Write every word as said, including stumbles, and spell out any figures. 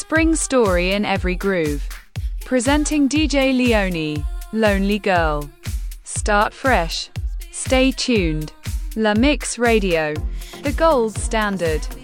spring story in every groove. Presenting D J Leone, Lonely Girl. Start fresh. Stay tuned. La Mix Radio, the gold standard.